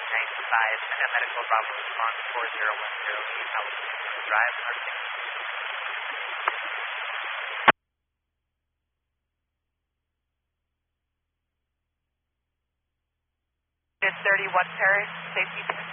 95, medical Bravo response 4010, Alabama Drive, Nursing. 31 Paris, safety.